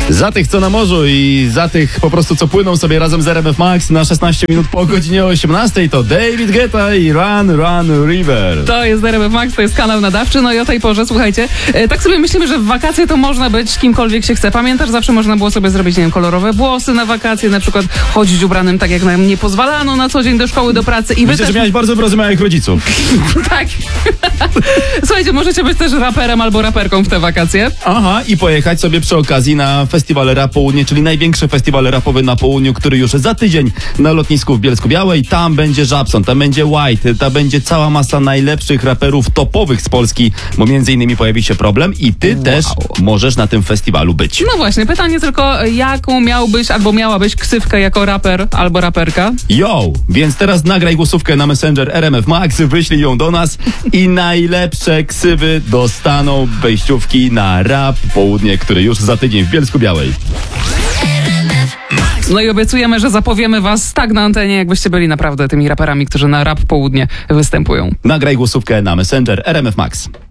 Za tych, co na morzu i za tych po prostu, co płyną sobie razem z RMF Max na 16 minut po godzinie 18 to David Guetta i Run, Run, River. To jest RMF Max, to jest kanał nadawczy, no i o tej porze, słuchajcie, tak sobie myślimy, że w wakacje to można być kimkolwiek się chce. Pamiętasz, zawsze można było sobie zrobić, nie wiem, kolorowe włosy na wakacje, na przykład chodzić ubranym tak, jak nam nie pozwalano na co dzień do szkoły, do pracy. I Myślę, że miałeś bardzo wyrozumiałych rodziców. Tak. Słuchajcie, możecie być też raperem albo raperką w te wakacje. Aha, i pojechać sobie przy okazji na festiwal Rap Południe, czyli największy festiwal rapowy na południu, który już za tydzień na lotnisku w Bielsku-Białej. Tam będzie Żabson, tam będzie White, tam będzie cała masa najlepszych raperów topowych z Polski, bo między innymi pojawi się Problem i ty też możesz na tym festiwalu być. No właśnie, pytanie tylko, jaką miałbyś albo miałabyś ksywkę jako raper albo raperka? Yo, więc teraz nagraj głosówkę na Messenger RMF Max, wyślij ją do nas i najlepsze ksywy dostaną wejściówki na Rap Południe, który już za tydzień w Bielsku-Białej. No i obiecujemy, że zapowiemy was tak na antenie, jakbyście byli naprawdę tymi raperami, którzy na Rap Południe występują. Nagraj głosówkę na Messenger RMF Max.